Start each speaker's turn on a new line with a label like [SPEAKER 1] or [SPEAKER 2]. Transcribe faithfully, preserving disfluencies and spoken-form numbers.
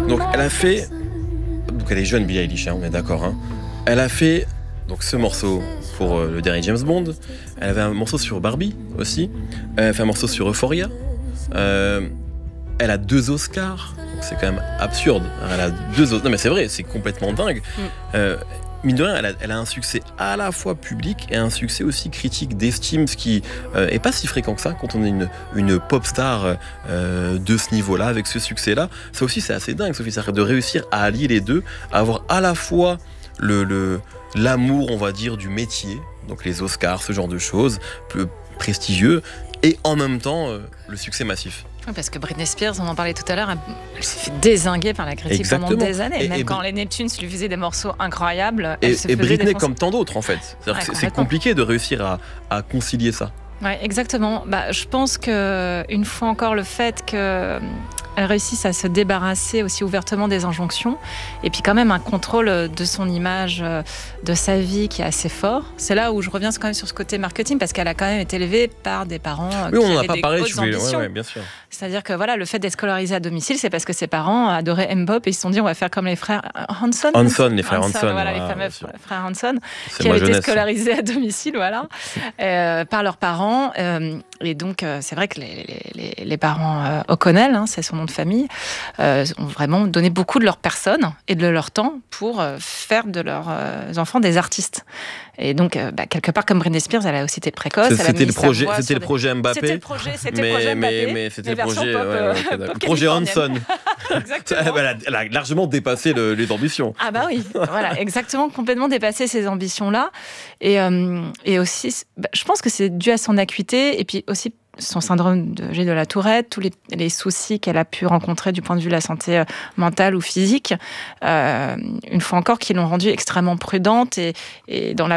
[SPEAKER 1] Donc elle a fait, donc elle est jeune Billie Eilish, hein, on est d'accord. Hein. Elle a fait donc ce morceau pour euh, le dernier James Bond. Elle avait un morceau sur Barbie aussi. Elle a fait un morceau sur Euphoria. Euh, elle a deux Oscars. Donc c'est quand même absurde. Elle a deux Oscars. Non mais c'est vrai, c'est complètement dingue. Mm. Euh, Mine de rien, elle a, elle a un succès à la fois public et un succès aussi critique, d'estime, ce qui euh, est pas si fréquent que ça quand on est une, une pop star euh, de ce niveau-là, avec ce succès-là. Ça aussi, c'est assez dingue, Sophie, c'est de réussir à allier les deux, à avoir à la fois le, le, l'amour, on va dire, du métier, donc les Oscars, ce genre de choses, plus prestigieux, et en même temps, euh, le succès massif.
[SPEAKER 2] Oui, parce que Britney Spears, on en parlait tout à l'heure, elle s'est fait dézinguer par la critique. Exactement. Pendant des années. Et, Même et quand Br- les Neptunes lui faisaient des morceaux incroyables,
[SPEAKER 1] et,
[SPEAKER 2] elle se
[SPEAKER 1] et
[SPEAKER 2] faisait
[SPEAKER 1] Britney
[SPEAKER 2] défoncer.
[SPEAKER 1] comme tant d'autres, en fait.
[SPEAKER 2] Ouais,
[SPEAKER 1] c'est, c'est compliqué de réussir à, à concilier ça.
[SPEAKER 2] Oui, exactement. Bah, je pense qu'une fois encore, le fait qu'elle réussisse à se débarrasser aussi ouvertement des injonctions, et puis quand même un contrôle de son image, de sa vie qui est assez fort. C'est là où je reviens quand même sur ce côté marketing, parce qu'elle a quand même été élevée par des parents
[SPEAKER 1] oui,
[SPEAKER 2] qui
[SPEAKER 1] on
[SPEAKER 2] avaient
[SPEAKER 1] pas
[SPEAKER 2] des
[SPEAKER 1] parlé,
[SPEAKER 2] grosses
[SPEAKER 1] voulais...
[SPEAKER 2] ambitions.
[SPEAKER 1] Ouais, ouais, bien sûr.
[SPEAKER 2] C'est-à-dire que voilà, le fait d'être scolarisée à domicile, c'est parce que ses parents adoraient M-pop et ils se sont dit on va faire comme les frères Hanson.
[SPEAKER 1] Hanson, les frères Hanson.
[SPEAKER 2] Voilà,
[SPEAKER 1] ah,
[SPEAKER 2] les fameux frères Hanson,
[SPEAKER 1] c'est
[SPEAKER 2] qui avaient
[SPEAKER 1] jeunesse,
[SPEAKER 2] été scolarisés à domicile, voilà, euh, par leurs parents. Euh, et donc, euh, c'est vrai que les, les, les parents euh, O'Connell, hein, c'est son nom de famille, euh, ont vraiment donné beaucoup de leur personne et de leur temps pour euh, faire de leurs euh, enfants des artistes. Et donc, euh, bah, quelque part, comme Britney Spears, elle a aussi été précoce.
[SPEAKER 1] C'était,
[SPEAKER 2] elle a mis
[SPEAKER 1] le, projet, c'était le
[SPEAKER 2] des...
[SPEAKER 1] projet Mbappé.
[SPEAKER 2] C'était le projet, c'était
[SPEAKER 1] mais,
[SPEAKER 2] le projet Mbappé.
[SPEAKER 1] Mais, mais c'était le projet,
[SPEAKER 2] pop,
[SPEAKER 1] ouais, ouais, okay,
[SPEAKER 2] pop
[SPEAKER 1] projet Hanson.
[SPEAKER 2] Exactement.
[SPEAKER 1] elle, a, elle a largement dépassé le, les ambitions.
[SPEAKER 2] Ah bah oui, voilà, exactement, complètement dépassé ces ambitions-là. Et, euh, et aussi, bah, je pense que c'est dû à son acuité et puis aussi son syndrome de G de la Tourette, tous les, les soucis qu'elle a pu rencontrer du point de vue de la santé mentale ou physique, euh, une fois encore, qui l'ont rendue extrêmement prudente et, et dans la